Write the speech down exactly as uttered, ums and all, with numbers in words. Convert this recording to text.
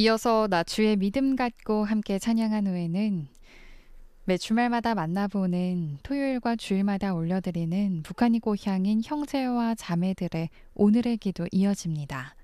이어서 나 주의 믿음 갖고 함께 찬양한 후에는 매 주말마다 만나보는 토요일과 주일마다 올려드리는 북한이 고향인 형제와 자매들의 오늘의 기도 이어집니다.